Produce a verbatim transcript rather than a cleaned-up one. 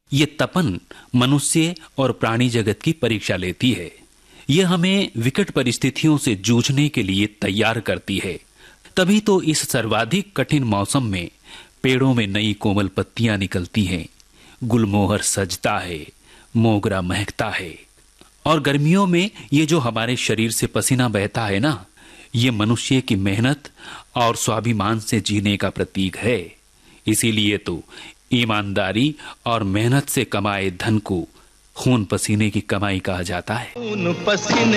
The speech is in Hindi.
ये तपन मनुष्य और प्राणी जगत की परीक्षा लेती है। ये हमें विकट परिस्थितियों से जूझने के लिए तैयार करती है। तभी तो इस सर्वाधिक कठिन मौसम में पेड़ों में नई कोमल पत्तियां निकलती हैं, गुलमोहर सजता है, मोगरा महकता है। और गर्मियों में ये जो हमारे शरीर से पसीना बहता है ना, ये मनुष्य की मेहनत और स्वाभिमान से जीने का प्रतीक है। इसीलिए तो ईमानदारी और मेहनत से कमाए धन को खून पसीने की कमाई कहा जाता है। खून पसीने